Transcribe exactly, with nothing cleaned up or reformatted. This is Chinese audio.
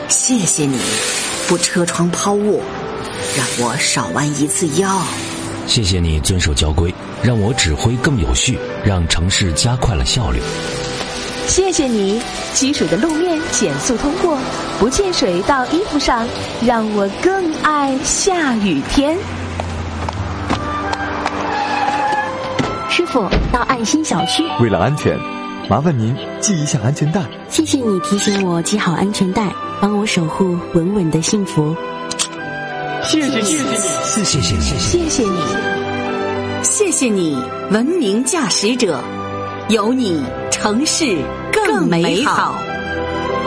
谢谢你不车窗抛物，让我少弯一次腰。 谢谢你遵守交规，让我指挥更有序，让城市加快了效率。 谢谢你积水的路面减速通过，不溅水到衣服上，让我更爱下雨天。 师傅，到爱心小区。 为了安全，麻烦您系一下安全带。 谢谢你提醒我系好安全带，帮我守护稳稳的幸福。 谢谢你，谢谢你， 谢谢你， 谢谢你， 谢谢你，文明驾驶者，有你城市更美好。